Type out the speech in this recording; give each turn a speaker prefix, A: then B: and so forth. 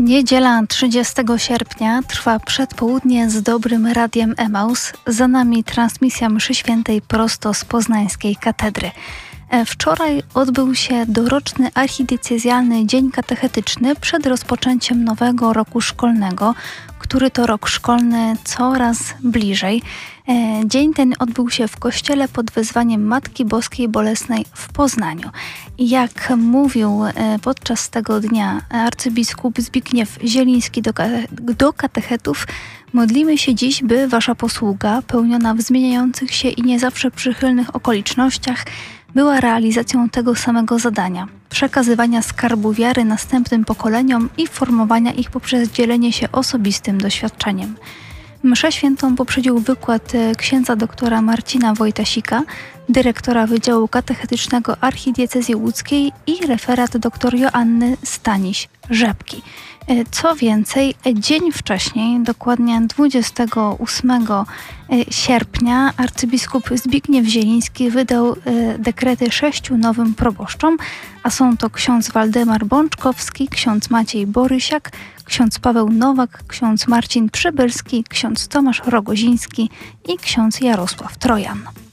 A: Niedziela 30 sierpnia trwa przedpołudnie z Dobrym Radiem Emaus. Za nami transmisja mszy świętej prosto z poznańskiej katedry. Wczoraj odbył się doroczny archidiecezjalny dzień katechetyczny przed rozpoczęciem nowego roku szkolnego, który to rok szkolny coraz bliżej. Dzień ten odbył się w kościele pod wezwaniem Matki Boskiej Bolesnej w Poznaniu. I jak mówił podczas tego dnia arcybiskup Zbigniew Zieliński do katechetów, modlimy się dziś, by wasza posługa, pełniona w zmieniających się i nie zawsze przychylnych okolicznościach, była realizacją tego samego zadania – przekazywania skarbu wiary następnym pokoleniom i formowania ich poprzez dzielenie się osobistym doświadczeniem. Mszę świętą poprzedził wykład księdza doktora Marcina Wojtasika, dyrektora Wydziału Katechetycznego Archidiecezji Łódzkiej i referat dr Joanny Staniś-Rzepki. Co więcej, dzień wcześniej, dokładnie 28 sierpnia, arcybiskup Zbigniew Zieliński wydał dekrety 6 nowym proboszczom, a są to ksiądz Waldemar Bączkowski, ksiądz Maciej Borysiak, ksiądz Paweł Nowak, ksiądz Marcin Przybylski, ksiądz Tomasz Rogoziński i ksiądz Jarosław Trojan.